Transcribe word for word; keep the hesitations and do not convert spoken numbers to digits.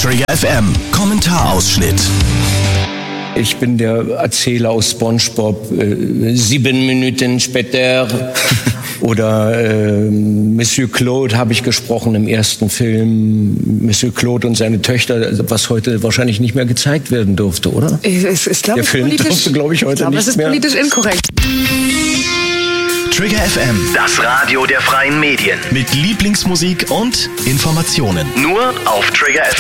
Trigger F M, Kommentarausschnitt. Ich bin der Erzähler aus SpongeBob, äh, sieben Minuten später. Oder äh, Monsieur Claude habe ich gesprochen im ersten Film. Monsieur Claude und seine Töchter, was heute wahrscheinlich nicht mehr gezeigt werden durfte, oder? Ich, ich, ich glaub, der Film durfte, glaube ich, heute ich glaub, nicht mehr. Das ist politisch inkorrekt. Trigger F M, Das Radio der freien Medien. mit Lieblingsmusik und Informationen. Nur auf Trigger F M.